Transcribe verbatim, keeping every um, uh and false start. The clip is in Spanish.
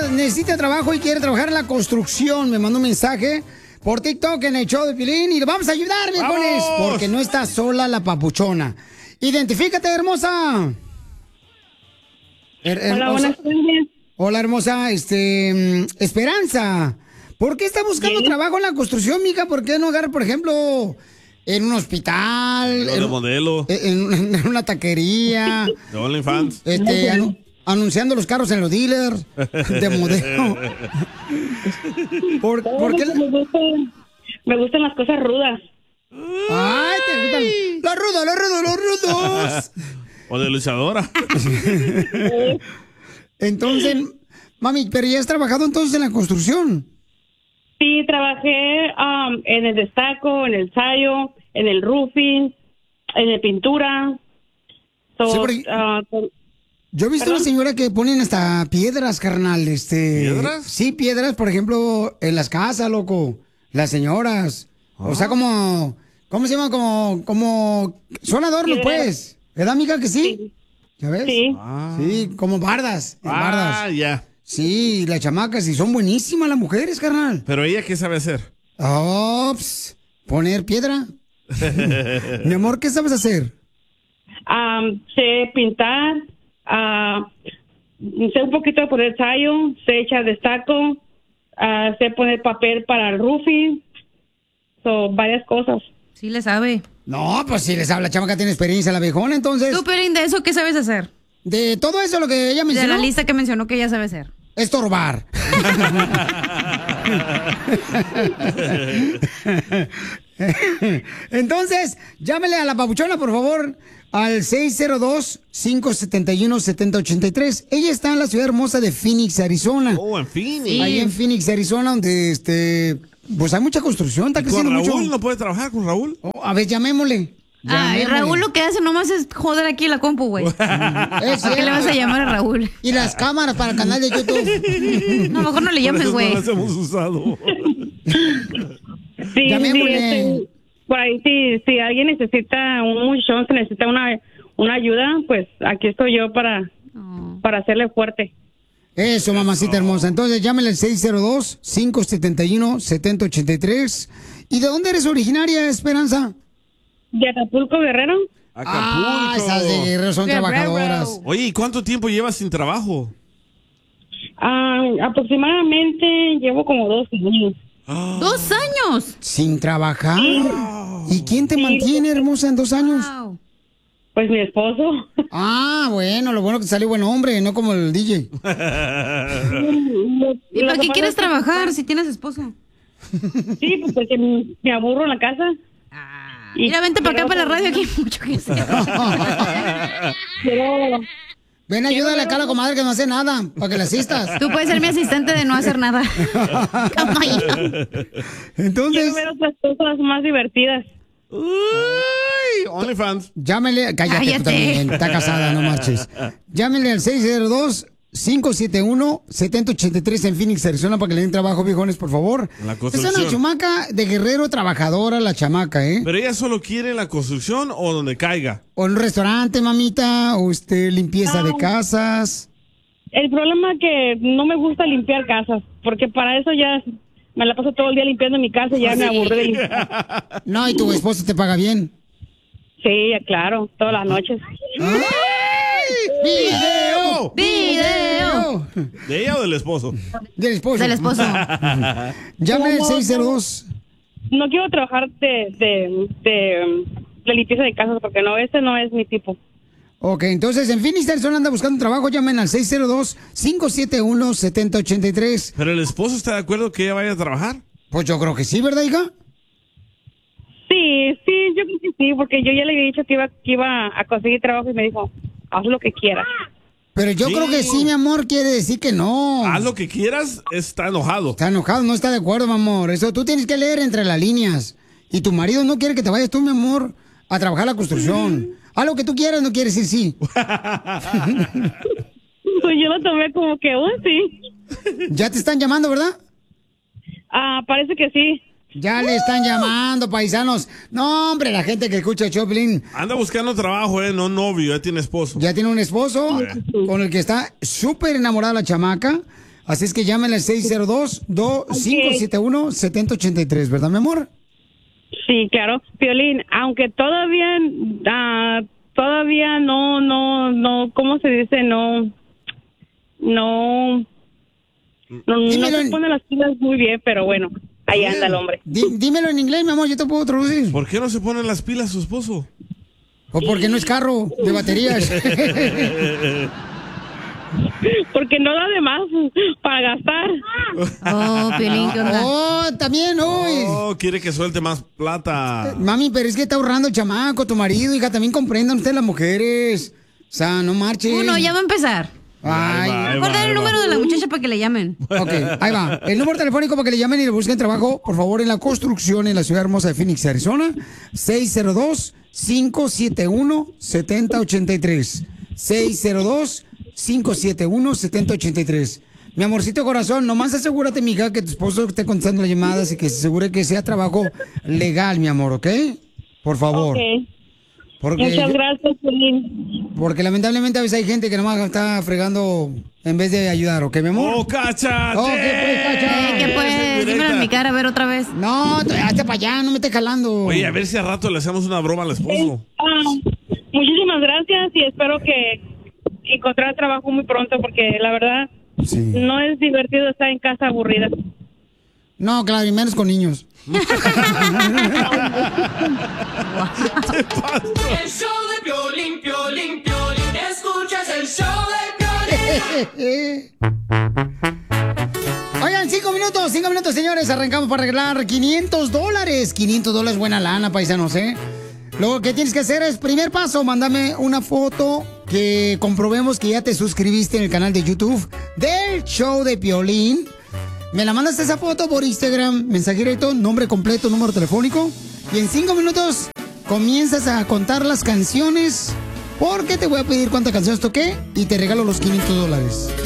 necesita trabajo y quiere trabajar en la construcción. Me mandó un mensaje por TikTok en el show de Pilín y le vamos a ayudar, viejones, porque no está sola la papuchona. Identifícate, hermosa. Her- Hola, hermosa. buenas tardes. Hola, hermosa, este, Esperanza. ¿Por qué está buscando Sí. trabajo en la construcción, mija? ¿Por qué no agarra, por ejemplo, en un hospital? Lo en, de modelo. en- en una taquería. De OnlyFans. Este, anu- anunciando los carros en los dealers de modelo. ¿Por, por qué? Me gustan, me gustan las cosas rudas. Ay, te gustan los rudos, los rudos, los rudos. O de luchadora. Entonces, mami, pero ya has trabajado entonces en la construcción. Sí, trabajé um, en el destaco, en el sayo, en el roofing, en la pintura. So, Sí, porque- ah, con- Yo he visto ¿Perdón? una señora que ponen hasta piedras, carnal, este... ¿Piedras? Sí, piedras, por ejemplo, en las casas, loco. Las señoras. O sea, como... ¿Cómo se llama? Como... como son adornos, Piedras. pues. ¿Verdad, amiga, que sí? Sí. ¿Ya ves? Sí. Sí, como bardas. en Ah, bardas. ya. Sí, las chamacas, y son buenísimas las mujeres, carnal. Pero ella, ¿qué sabe hacer? Ops, poner piedra. Mi amor, ¿qué sabes hacer? Um, sé pintar, ah, sé un poquito de poner sayo, sé echar destaco, ah, sé poner papel para el roofing, so, varias cosas. Sí le sabe. No, pues si les habla, chamaca, tiene experiencia la viejona, entonces... Tú, Pelín, ¿de eso qué sabes hacer? De todo eso lo que ella De mencionó... la lista que mencionó que ella sabe hacer. Estorbar. Entonces, llámele a la papuchona, por favor, al seis cero dos, cinco siete uno, siete cero ocho tres. Ella está en la ciudad hermosa de Phoenix, Arizona. Oh, en fin. Ahí en Phoenix, Arizona, donde este, pues hay mucha construcción, está ¿Y con creciendo Raúl? mucho. ¿No puede trabajar con Raúl? Oh, a ver, llamémosle. Ay, Llamémosle. Raúl lo que hace nomás es joder aquí la compu, güey. Es ¿Por qué cierto. le vas a llamar a Raúl? Y las cámaras para el canal de YouTube. No, mejor no le llames, Por güey. eso no las hemos usado. Sí, sí, Llamémosle. este, por ahí si, si alguien necesita un muchachón, se necesita una, una ayuda, pues aquí estoy yo para, Oh. para hacerle fuerte. Eso, mamacita hermosa. Entonces, llámale al seis cero dos, cinco siete uno, siete cero ocho tres. ¿Y de dónde eres originaria, Esperanza? ¿De Acapulco, Guerrero? Acapulco. Ah, esas de Guerrero son Guerrero. trabajadoras. Oye, ¿y cuánto tiempo llevas sin trabajo? Ah, aproximadamente llevo como dos años. ¡Dos años! Sin trabajar. ¿Y quién te mantiene, hermosa, en dos años? Wow. Pues mi esposo. Ah, bueno, lo bueno que salió buen hombre, no como el D J. ¿Y para Lo que qué pasa quieres es que- trabajar si tienes esposo? Sí, pues porque me aburro en la casa. Y Mira, vente para acá, quiero- para la radio, aquí hay mucho que hacer. quiero- Ven, ayúdale acá a la comadre que no hace nada, para que la asistas. Tú puedes ser mi asistente de no hacer nada. Come on. Entonces, quiero ver otras cosas más divertidas. Uy, OnlyFans. llámele, cállate, Cállate. tú también, está casada, no marches. Llámele al seis cero dos, cinco siete uno, siete cero ocho tres en Phoenix, Arizona, para que le den trabajo, viejones, por favor. En la Es construcción. una chamaca de Guerrero trabajadora, la chamaca, ¿eh? ¿Pero ella solo quiere la construcción o donde caiga? O en un restaurante, mamita, o este, limpieza de No. casas. El problema es que no me gusta limpiar casas, porque para eso ya me la paso todo el día limpiando mi casa y ya me aburrí de limpiar. No, y tu esposo te paga bien. Sí, claro, todas las noches. ¡Video! ¡Video! ¿De ella o del esposo? Del esposo. Del esposo. Llame al No, no, seis cero dos. No quiero trabajar de, de, de, de limpieza de casas porque no, ese no es mi tipo. Ok, entonces en Phoenix, Arizona anda buscando trabajo. Llamen al seis cero dos, cinco siete uno, siete cero ocho tres. ¿Pero el esposo está de acuerdo que ella vaya a trabajar? Pues yo creo que sí, ¿verdad, hija? Sí, sí, yo creo que sí, porque yo ya le había dicho que iba, que iba a conseguir trabajo y me dijo, haz lo que quieras. Pero yo Sí. creo que sí, mi amor, quiere decir que no. Haz lo que quieras, está enojado. Está enojado, no está de acuerdo, mi amor. Eso tú tienes que leer entre las líneas. Y tu marido no quiere que te vayas tú, mi amor, a trabajar la construcción. Haz lo que tú quieras, no quiere decir sí. Pues yo lo tomé como que, oh, sí. Ya te están llamando, ¿verdad? Ah, parece que sí. Ya le están llamando, paisanos. No, hombre, la gente que escucha Choplin Anda buscando trabajo, ¿eh? No novio, ya tiene esposo. ya tiene un esposo con el que está súper enamorada la chamaca. Así es que llámenle al seis cero dos, dos cinco siete uno, siete cero ocho tres, ¿verdad, mi amor? Sí, claro. Piolín, aunque todavía, uh, todavía no, no, no, ¿cómo se dice? No, no, no, no se pone las pilas muy bien, pero bueno, ahí Bien. anda el hombre. Dí- dímelo en inglés, mi amor, yo te puedo traducir. ¿Por qué no se ponen las pilas su esposo? O porque no es carro de baterías. Porque no da de más para gastar. Oh, Piolín, ¿qué onda? Oh, también, uy. Oh, quiere que suelte más plata. Mami, pero es que está ahorrando el chamaco, tu marido, hija, también comprendan ustedes las mujeres. O sea, no marchen. Uno, ya va a empezar. Ay, Ahí va, ahí ¿Cuál va, es ahí el va. número de la muchacha para que le llamen? ok, ahí va. El número telefónico para que le llamen y le busquen trabajo, por favor, en la construcción en la ciudad hermosa de Phoenix, Arizona. seis cero dos, cinco siete uno, siete cero ocho tres. seis cero dos, cinco siete uno, siete cero ocho tres. Mi amorcito corazón, nomás asegúrate, mija, que tu esposo esté contestando las llamadas y que se asegure que sea trabajo legal, mi amor, ¿ok? Por favor. Ok. Porque, Muchas gracias, Piolín. porque lamentablemente a veces hay gente que nomás está fregando en vez de ayudar, ¿ok, mi amor? ¡Oh, cacha! Oh, ¿qué pues, cacha? ¿Qué pues? Dímelo en mi cara, a ver otra vez. No, t- hazte para allá, no me estés jalando. Oye, a ver si a rato le hacemos una broma al esposo. Ah, muchísimas gracias y espero que encontrar trabajo muy pronto porque la verdad Sí. no es divertido estar en casa aburrida. No, claro, y menos con niños. El show de Piolín, Piolín, Piolín. Escuchas el show de Piolín. Oigan, cinco minutos, cinco minutos, señores. Arrancamos para arreglar quinientos dólares. quinientos dólares, buena lana, paisanos, ¿eh? Lo que tienes que hacer es, primer paso, mándame una foto que comprobemos que ya te suscribiste en el canal de YouTube del show de Piolín. Me la mandas esa foto por Instagram, mensaje directo, nombre completo, número telefónico. Y en cinco minutos comienzas a contar las canciones porque te voy a pedir cuántas canciones toqué y te regalo los quinientos dólares.